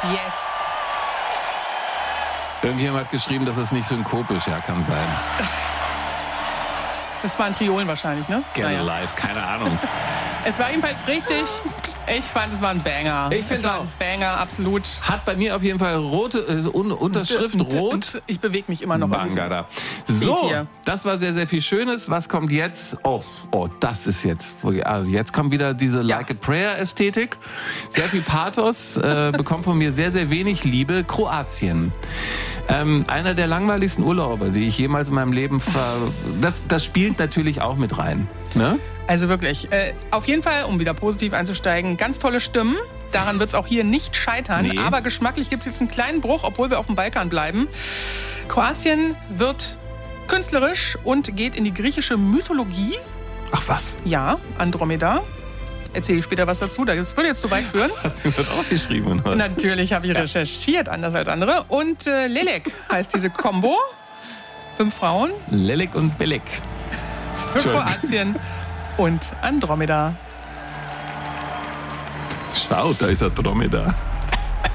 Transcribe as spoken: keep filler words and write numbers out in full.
Yes. Irgendjemand hat geschrieben, das ist nicht synkopisch. Ja, kann sein. Das waren Triolen wahrscheinlich, ne? Get Naja. Alive, keine Ahnung. Es war jedenfalls richtig. Ich fand, es war ein Banger. Ich finde es war auch. ein Banger, absolut. Hat bei mir auf jeden Fall rote äh, Un- Unterschrift Und- rot. und Ich bewege mich immer noch ein bisschen. Bangada. So, hier. das war sehr, sehr viel Schönes. Was kommt jetzt? Oh, oh, das ist jetzt. Also jetzt kommt wieder diese Ja. Like a Prayer Ästhetik. Sehr viel Pathos, äh, bekommt von mir sehr, sehr wenig Liebe. Kroatien. Ähm, einer der langweiligsten Urlaube, die ich jemals in meinem Leben ver... Das, das spielt natürlich auch mit rein. Ne? Also wirklich, äh, auf jeden Fall, um wieder positiv einzusteigen, ganz tolle Stimmen. Daran wird es auch hier nicht scheitern. Nee. Aber geschmacklich gibt es jetzt einen kleinen Bruch, obwohl wir auf dem Balkan bleiben. Kroatien wird künstlerisch und geht in die griechische Mythologie. Ach was? Ja, Andromeda. Erzähle ich später was dazu. Das würde jetzt zu weit führen. Hast du das aufgeschrieben? Oder? Natürlich habe ich recherchiert, anders als andere. Und äh, Lelek heißt diese Combo. Fünf Frauen Lelek und Belek. für Kroatien und Andromeda. Schau, da ist Andromeda.